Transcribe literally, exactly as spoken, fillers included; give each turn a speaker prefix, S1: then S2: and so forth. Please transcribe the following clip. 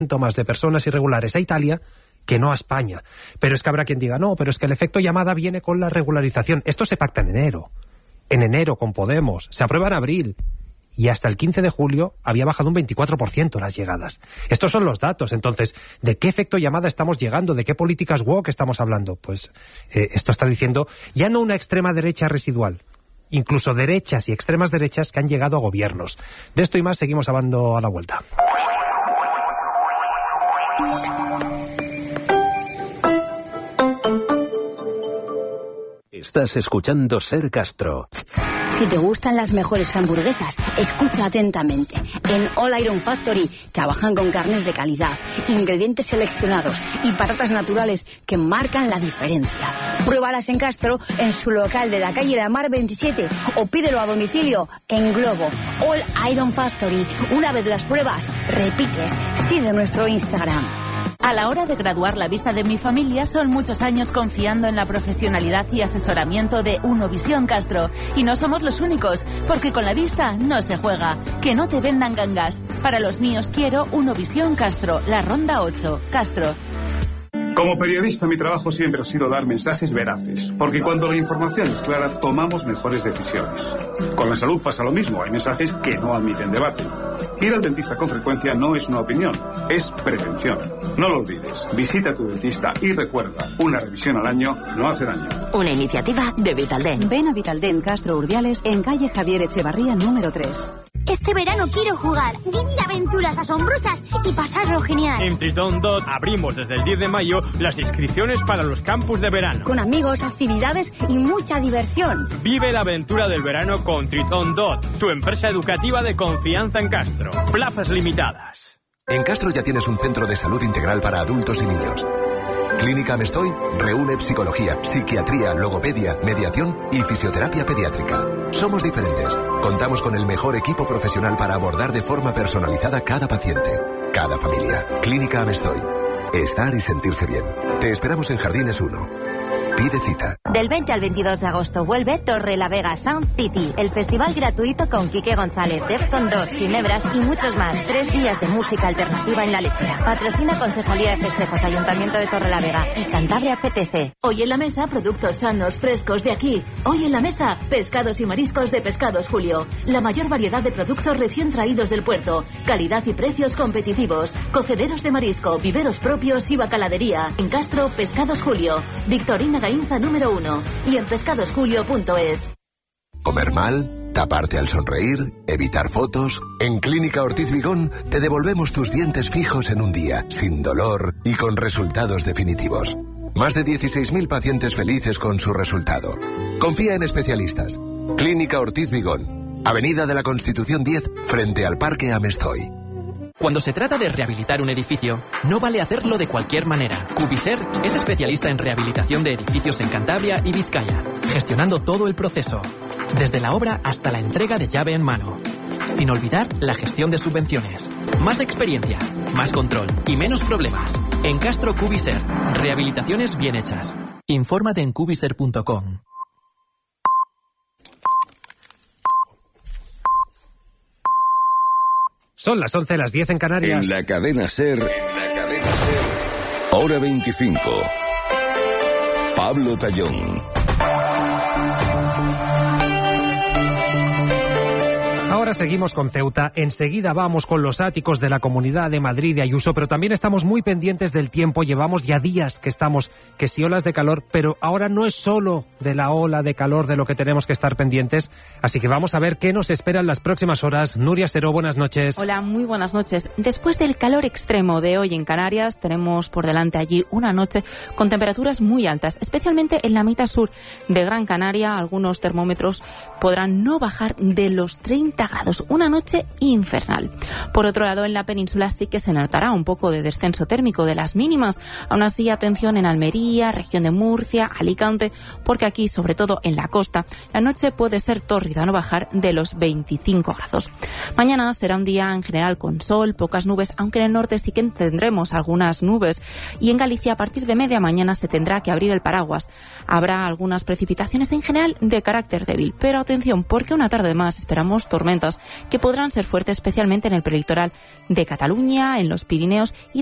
S1: más de personas irregulares a Italia que no a España. Pero es que habrá quien diga, no, pero es que el efecto llamada viene con la regularización. Esto se pacta en enero. En enero con Podemos. Se aprueba en abril. Y hasta el quince de julio había bajado un veinticuatro por ciento las llegadas. Estos son los datos. Entonces, ¿de qué efecto llamada estamos llegando? ¿De qué políticas woke estamos hablando? Pues eh, esto está diciendo ya no una extrema derecha residual, incluso derechas y extremas derechas que han llegado a gobiernos. De esto y más seguimos hablando a la vuelta.
S2: Estás escuchando Ser Castro.
S3: Si te gustan las mejores hamburguesas, escucha atentamente. En All Iron Factory trabajan con carnes de calidad, ingredientes seleccionados y patatas naturales que marcan la diferencia. Pruébalas en Castro, en su local de la calle La Mar veintisiete, o pídelo a domicilio en Globo. All Iron Factory. Una vez las pruebas, repites. Sigue nuestro Instagram.
S4: A la hora de graduar la vista de mi familia son muchos años confiando en la profesionalidad y asesoramiento de Unovisión Castro. Y no somos los únicos, porque con la vista no se juega. Que no te vendan gangas. Para los míos quiero Unovisión Castro, la Ronda ocho, Castro.
S5: Como periodista, mi trabajo siempre ha sido dar mensajes veraces, porque cuando la información es clara, tomamos mejores decisiones. Con la salud pasa lo mismo, hay mensajes que no admiten debate. Ir al dentista con frecuencia no es una opinión, es prevención. No lo olvides, visita a tu dentista y recuerda, una revisión al año no hace daño.
S6: Una iniciativa de Vitaldent.
S7: Ven a Vitaldent Castro Urdiales en calle Javier Echevarría número tres.
S8: Este verano quiero jugar, vivir aventuras asombrosas y pasarlo genial.
S9: En Tritón Dot abrimos desde el diez de mayo las inscripciones para los campus de verano.
S3: Con amigos, actividades y mucha diversión.
S9: Vive la aventura del verano con Tritón Dot, tu empresa educativa de confianza en Castro. Plazas limitadas.
S10: En Castro ya tienes un centro de salud integral para adultos y niños. Clínica Amestoy reúne psicología, psiquiatría, logopedia, mediación y fisioterapia pediátrica. Somos diferentes. Contamos con el mejor equipo profesional para abordar de forma personalizada cada paciente, cada familia. Clínica Amestoy. Estar y sentirse bien. Te esperamos en Jardines uno. Pide cita.
S6: Del veinte al veintidós de agosto vuelve Torrelavega Sound City, el festival gratuito con Quique González, Defcon dos, Ginebras y muchos más. Tres días de música alternativa en La Lechera. Patrocina Concejalía de Festejos, Ayuntamiento de Torrelavega y Cantabria P T C.
S4: Hoy en la mesa, productos sanos, frescos de aquí. Hoy en la mesa, pescados y mariscos de Pescados Julio. La mayor variedad de productos recién traídos del puerto. Calidad y precios competitivos. Cocederos de marisco, viveros propios y bacaladería. En Castro, Pescados Julio. Victorina Gainza número uno y en pescados julio punto es.
S10: ¿Comer mal? ¿Taparte al sonreír? ¿Evitar fotos? En Clínica Ortiz Vigón te devolvemos tus dientes fijos en un día, sin dolor y con resultados definitivos. Más de dieciséis mil pacientes felices con su resultado. Confía en especialistas. Clínica Ortiz Vigón, Avenida de la Constitución diez, frente al Parque Amestoy.
S11: Cuando se trata de rehabilitar un edificio, no vale hacerlo de cualquier manera. Cubiser es especialista en rehabilitación de edificios en Cantabria y Vizcaya, gestionando todo el proceso, desde la obra hasta la entrega de llave en mano. Sin olvidar la gestión de subvenciones. Más experiencia, más control y menos problemas. En Castro Cubiser, rehabilitaciones bien hechas. Infórmate en cubiser punto com.
S1: Son las once, las diez en Canarias.
S12: En la cadena Ser, en la cadena Ser, hora veinticinco. Pablo Tallón.
S1: Ahora seguimos con Ceuta, enseguida vamos con los áticos de la Comunidad de Madrid de Ayuso, pero también estamos muy pendientes del tiempo, llevamos ya días que estamos, que si olas de calor, pero ahora no es solo de la ola de calor de lo que tenemos que estar pendientes, así que vamos a ver qué nos espera en las próximas horas. Nuria Seró, buenas noches.
S13: Hola, muy buenas noches. Después del calor extremo de hoy en Canarias, tenemos por delante allí una noche con temperaturas muy altas, especialmente en la mitad sur de Gran Canaria. Algunos termómetros podrán no bajar de los treinta grados, una noche infernal. Por otro lado, en la península sí que se notará un poco de descenso térmico de las mínimas. Aún así, atención en Almería, región de Murcia, Alicante, porque aquí, sobre todo en la costa, la noche puede ser tórrida, no bajar de los veinticinco grados. Mañana será un día en general con sol, pocas nubes, aunque en el norte sí que tendremos algunas nubes. Y en Galicia, a partir de media mañana, se tendrá que abrir el paraguas. Habrá algunas precipitaciones en general de carácter débil, pero atención, porque una tarde más esperamos tormentas que podrán ser fuertes especialmente en el prelitoral de Cataluña, en los Pirineos y